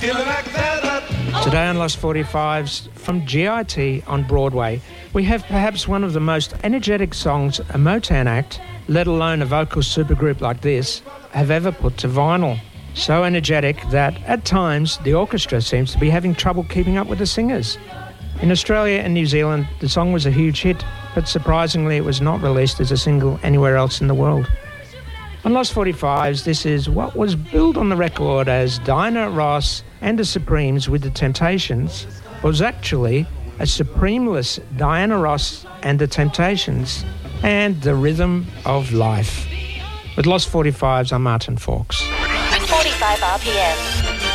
Today on Lost 45s, from GIT on Broadway, we have perhaps one of the most energetic songs a Motown act, let alone a vocal supergroup like this, have ever put to vinyl. So energetic that, at times, the orchestra seems to be having trouble keeping up with the singers. In Australia and New Zealand, the song was a huge hit, but surprisingly it was not released as a single anywhere else in the world. On Lost 45s, this is what was billed on the record as Diana Ross and the Supremes with the Temptations, was actually a Supremeless Diana Ross and the Temptations, and the Rhythm of Life. With Lost 45s, I'm Martin Fawkes. 45 RPM.